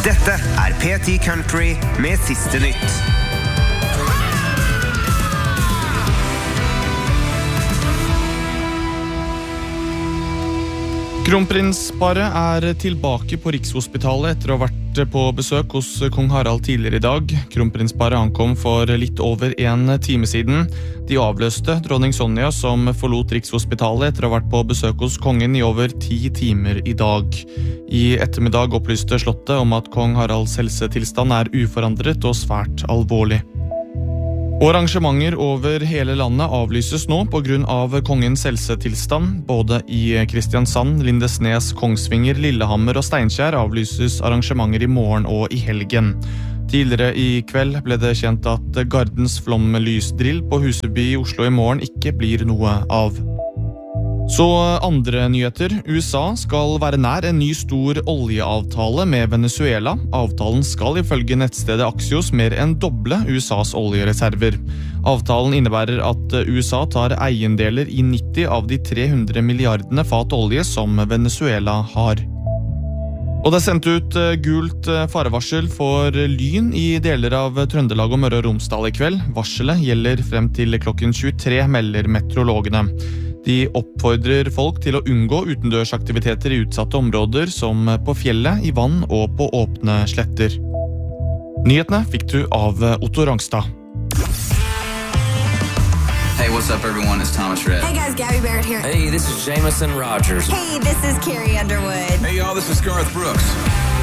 Dette P10 Country med siste nytt. Kronprinsparet tilbake på Rikshospitalet etter å ha vært på besøk hos kong Harald tidligere I dag. Kronprinsparet ankom for litt over 1 time siden. De avløste dronning Sonja som forlot Rikshospitalet etter å ha vært på besøk hos kongen I over 10 timer I dag. I ettermiddag opplyste slottet om at kong Haralds helsetilstand uforandret og svært alvorlig. Og arrangementer over hele landet avlyses nå på grunn av kongens helsetilstand. Både I Kristiansand, Lindesnes, Kongsvinger, Lillehammer og Steinkjer avlyses arrangementer I morgen og I helgen. Tidligere I kveld ble det kjent at Gardens flomlysdrill på Huseby I Oslo I morgen ikke blir noe av. Så andre nyheter. USA skal være nær en ny stor oljeavtale med Venezuela. Avtalen skal ifølge nettstedet Axios mer enn doble USAs oljereserver. Avtalen innebærer at USA tar eiendeler I 90 av de 300 milliardene fat olje som Venezuela har. Og det sendt ut gult farevarsel for lyn I deler av Trøndelag og Møre og Romsdal I kveld. Varselet gjelder frem til klokken 23, melder meteorologene. De oppfordrer folk til å unngå utendørsaktiviteter I utsatte områder som på fjellet, I vann og på åpne sletter. Nyhetene fikk du av Otto Rangstad. Hey, what's up everyone? It's Thomas Rhett. Hey guys, Gabby Barrett here. Hey, this is Jameson Rogers. Hey, this is Carrie Underwood. Hey y'all, this is Garth Brooks.